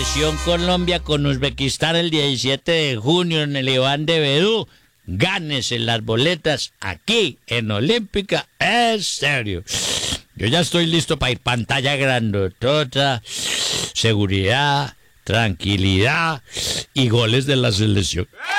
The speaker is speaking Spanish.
Selección Colombia con Uzbekistán el 17 de junio en el Iván de Bedú. Gánese las boletas aquí en Olímpica. Es serio. Yo ya estoy listo para ir. Pantalla grandotota, seguridad, tranquilidad y goles de la selección.